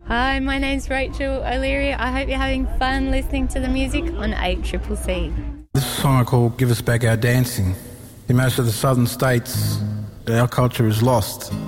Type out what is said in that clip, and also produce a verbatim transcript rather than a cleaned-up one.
Hi, my name's Rachel O'Leary. I hope you're having fun listening to the music on eight C C C. This is a song I call Give Us Back Our Dancing. In most of the southern states, our culture is lost.